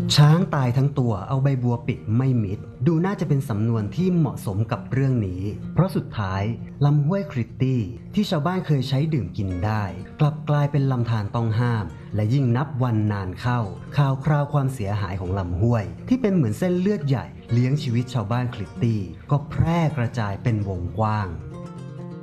ช้างตายทั้งตัวเอาใบบัวปิดไม่มิดดูน่าจะเป็นสำนวนที่เหมาะสมกับเรื่องนี้เพราะสุดท้ายลำห้วยคริตตี้ที่ชาวบ้านเคยใช้ดื่มกินได้กลับกลายเป็นลำธารต้องห้ามและยิ่งนับวันนานเข้าข่าวคราวความเสียหายของลำห้วยที่เป็นเหมือนเส้นเลือดใหญ่เลี้ยงชีวิตชาวบ้านคริตตี้ก็แพร่กระจายเป็นวงกว้าง